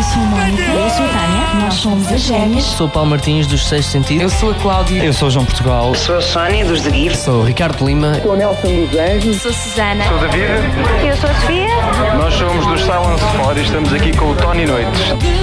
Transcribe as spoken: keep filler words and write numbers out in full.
sou a Mónica. Eu sou a Tânia. Nós somos as gêmeas. Sou o Paulo Martins, dos Sexto Sentido. Eu sou a Cláudia. Eu sou o João Portugal. Sou a Sónia, dos The Gift. Sou o Ricardo Lima. Sou o Nelson dos Anjos. Sou a Susana. Sou o David. Eu sou a Sofia. Nós somos dos Silence four e estamos aqui com o Tony Noites.